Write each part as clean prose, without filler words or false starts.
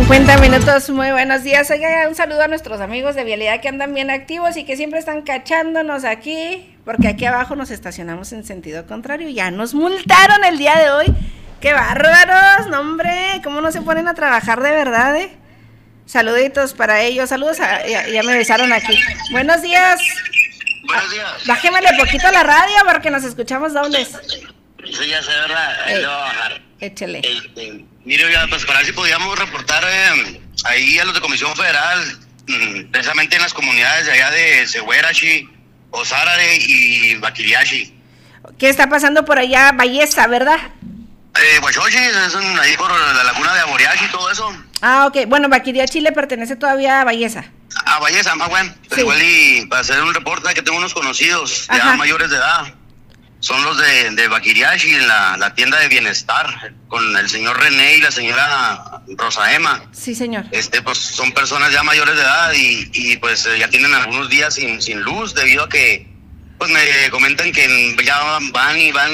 50 minutos, muy buenos días. Oiga, un saludo a nuestros amigos de Vialidad que andan bien activos y que siempre están cachándonos aquí, porque aquí abajo nos estacionamos en sentido contrario. Ya nos multaron el día de hoy. ¡Qué bárbaros! No, hombre, ¿cómo no se ponen a trabajar de verdad, Saluditos para ellos, saludos, ya me besaron aquí. Buenos días. Buenos días. Bájemele poquito a la radio porque nos escuchamos dobles. Sí, ya sé, ¿verdad? Ahí lo voy a bajar. Échele. Mire, oiga, pues para ver si podíamos reportar ahí a los de Comisión Federal, precisamente en las comunidades de allá de Seguerachi, Osárare y Baquiriachi. ¿Qué está pasando por allá? Ballesta, ¿verdad? Huachochi, es ahí por la laguna de Aboriachi y todo eso. Ah, ok. Bueno, Baquiriachi le pertenece todavía a Ballesa. A Ballesa, más bueno. Sí. Igual y para hacer un reporte que tengo unos conocidos, ya mayores de edad. Son los de Baquiriachi, en la tienda de bienestar, con el señor René y la señora Rosa Emma. Sí, señor. Pues son personas ya mayores de edad y pues ya tienen algunos días sin luz, debido a que pues me comentan que ya van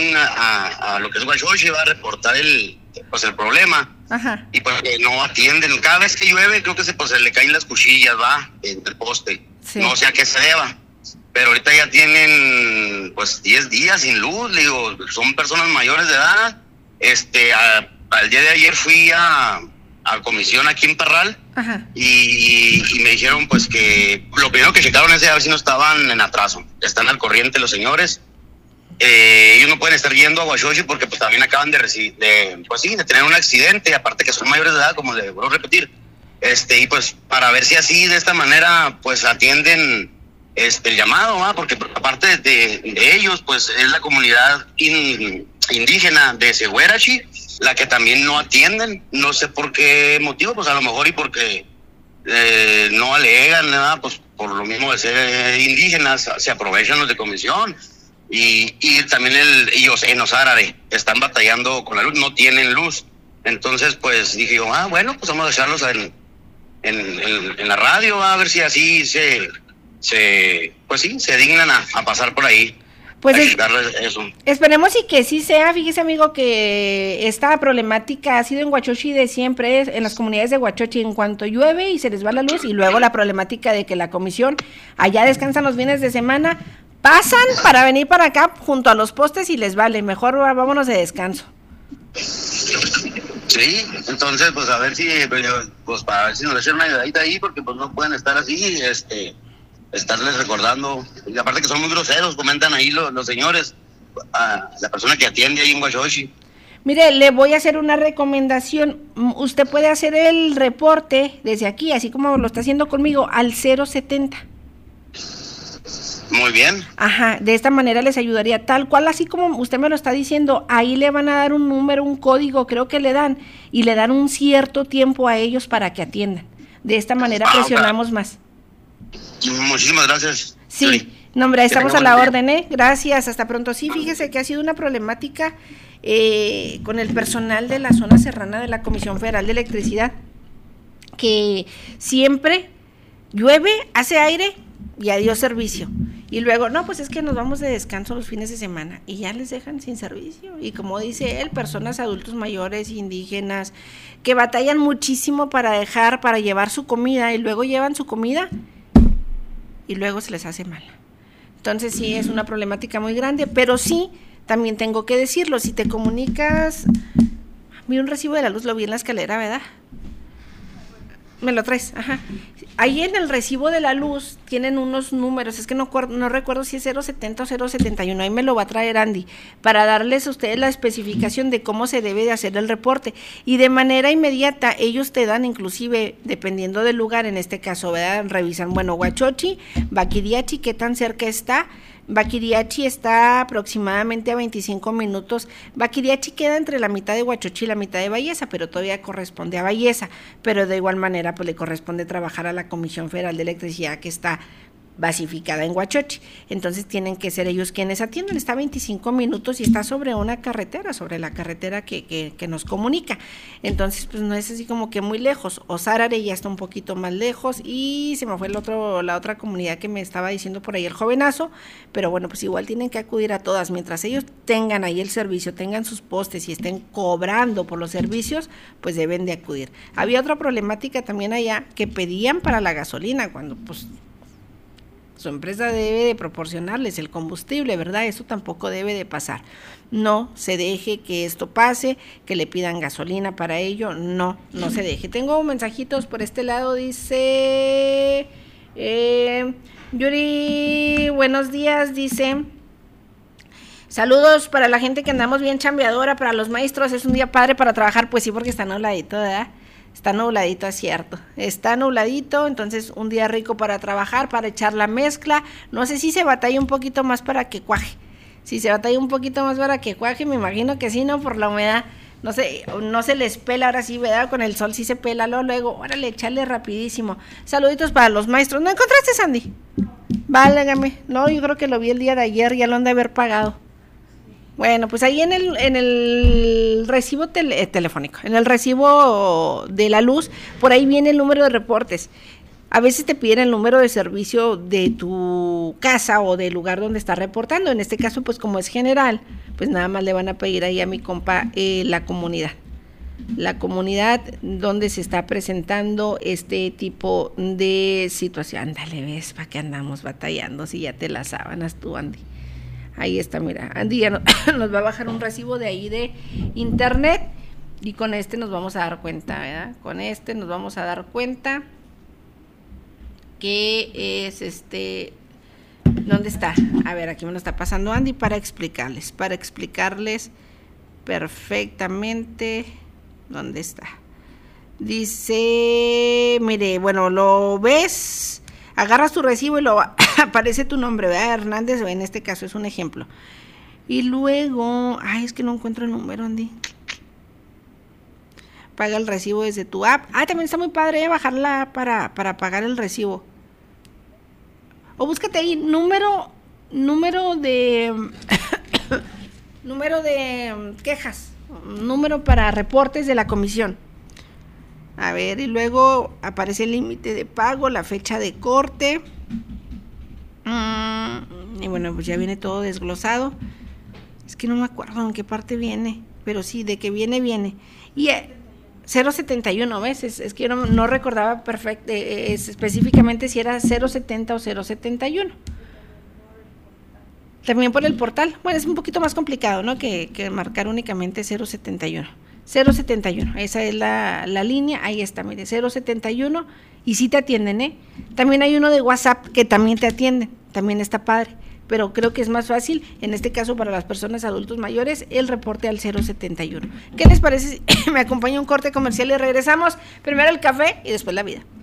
a lo que es Huachochi, va a reportar el problema. Ajá. Y pues que no atienden. Cada vez que llueve creo que se le caen las cuchillas, va, en el poste. Sí. No sé a qué se deba. Pero ahorita ya tienen pues 10 días sin luz, le digo, son personas mayores de edad. Al día de ayer fui a comisión aquí en Parral. Ajá. Y me dijeron pues que lo primero que checaron es a ver si no estaban en atraso. Están al corriente los señores. Ellos no pueden estar yendo a Huachochi porque pues también acaban de tener un accidente, aparte que son mayores de edad, como les vuelvo a repetir. Y pues para ver si así de esta manera pues atienden el llamado, ¿va? Porque aparte de ellos, pues es la comunidad indígena de Seguerachi la que también no atienden, no sé por qué motivo, pues a lo mejor y porque no alegan, nada, pues por lo mismo de ser indígenas, se aprovechan los de comisión, y también ellos en Osárare están batallando con la luz, no tienen luz, entonces pues dije yo, bueno, pues vamos a echarlos en la radio, a ver si así se dignan a pasar por ahí. Pues esperemos y que sí sea. Fíjese, amigo, que esta problemática ha sido en Huachochi de siempre, en las comunidades de Huachochi, en cuanto llueve y se les va la luz, y luego la problemática de que la comisión allá descansan los fines de semana, pasan para venir para acá junto a los postes y les vale, mejor vámonos de descanso. Sí, entonces pues a ver si, pues para ver si nos echan una ayudadita ahí, porque pues no pueden estar así, estarles recordando, y aparte que son muy groseros, comentan ahí los señores, a la persona que atiende ahí en Huachochi. Mire, le voy a hacer una recomendación. Usted puede hacer el reporte desde aquí, así como lo está haciendo conmigo, al 070. Muy bien. Ajá, de esta manera les ayudaría, tal cual, así como usted me lo está diciendo, ahí le van a dar un número, un código, creo que le dan, y le dan un cierto tiempo a ellos para que atiendan. De esta manera presionamos más. Muchísimas gracias. Sí, no, hombre, estamos a la orden, Gracias, hasta pronto. Sí, fíjese que ha sido una problemática con el personal de la zona serrana de la Comisión Federal de Electricidad, que siempre llueve, hace aire y adiós servicio. Y luego, no, pues es que nos vamos de descanso los fines de semana y ya les dejan sin servicio. Y como dice él, personas adultos mayores, indígenas, que batallan muchísimo para llevar su comida, y luego llevan su comida y luego se les hace mal. Entonces sí, es una problemática muy grande, pero sí, también tengo que decirlo, si te comunicas, vi un recibo de la luz, lo vi en la escalera, ¿verdad? Me lo traes, ajá. Ahí en el recibo de la luz tienen unos números, es que no recuerdo si es 070 o 071, ahí me lo va a traer Andy, para darles a ustedes la especificación de cómo se debe de hacer el reporte, y de manera inmediata ellos te dan, inclusive, dependiendo del lugar, en este caso, ¿verdad? Revisan, bueno, Huachochi, Baquiriachi, qué tan cerca está. Baquiriachi está aproximadamente a 25 minutos. Baquiriachi queda entre la mitad de Huachochi y la mitad de Ballesa, pero todavía corresponde a Ballesa, pero de igual manera pues le corresponde trabajar a la Comisión Federal de Electricidad, que está basificada en Huachochi. Entonces tienen que ser ellos quienes atienden. Está a 25 minutos y está sobre una carretera, sobre la carretera que nos comunica. Entonces, pues no es así como que muy lejos. Ozárare ya está un poquito más lejos y se me fue la otra comunidad que me estaba diciendo por ahí el jovenazo, pero bueno, pues igual tienen que acudir a todas. Mientras ellos tengan ahí el servicio, tengan sus postes y estén cobrando por los servicios, pues deben de acudir. Había otra problemática también allá que pedían para la gasolina, cuando pues su empresa debe de proporcionarles el combustible, ¿verdad? Eso tampoco debe de pasar. No se deje que esto pase, que le pidan gasolina para ello, no se deje. Tengo mensajitos por este lado, dice Yuri, buenos días, dice: saludos para la gente que andamos bien chambeadora, para los maestros es un día padre para trabajar, pues sí, porque está nubladito, ¿verdad? Está nubladito, es cierto, está nubladito, entonces un día rico para trabajar, para echar la mezcla. No sé si se batalla un poquito más para que cuaje, si se batalla un poquito más para que cuaje, me imagino que sí, ¿no? Por la humedad, no se les pela, ahora sí, ¿verdad? Con el sol sí se pela, luego, órale, echarle rapidísimo. Saluditos para los maestros. ¿No encontraste, Sandy? Válgame, no, yo creo que lo vi el día de ayer, ya lo han de haber pagado. Bueno, pues ahí en el recibo telefónico, en el recibo de la luz, por ahí viene el número de reportes. A veces te piden el número de servicio de tu casa o del lugar donde estás reportando. En este caso, pues como es general, pues nada más le van a pedir ahí a mi compa la comunidad donde se está presentando este tipo de situación. Ándale, ves, ¿para qué andamos batallando si ya te las sábanas tú, Andy? Ahí está, mira, Andy ya nos va a bajar un recibo de ahí de internet y con este nos vamos a dar cuenta, ¿verdad? Con este nos vamos a dar cuenta que es ¿dónde está? A ver, aquí me lo está pasando Andy para explicarles perfectamente dónde está. Dice, mire, bueno, lo ves, agarras tu recibo y lo aparece tu nombre, ¿verdad? Hernández, en este caso es un ejemplo. Y luego, es que no encuentro el número, Andy. Paga el recibo desde tu app. También está muy padre bajarla para pagar el recibo. O búscate ahí número de número de quejas, número para reportes de la comisión. A ver, y luego aparece el límite de pago, la fecha de corte. Y bueno, pues ya viene todo desglosado. Es que no me acuerdo en qué parte viene, pero sí, de que viene. Y 071, ¿ves? Es que yo no recordaba específicamente si era 070 o 071. También por el portal. Bueno, es un poquito más complicado, ¿no? Que marcar únicamente 071. 071, esa es la línea, ahí está, mire, 071, y sí te atienden, ¿eh? También hay uno de WhatsApp que también te atienden, también está padre, pero creo que es más fácil, en este caso para las personas adultos mayores, el reporte al 071. ¿Qué les parece si me acompaña un corte comercial y regresamos? Primero el café y después la vida.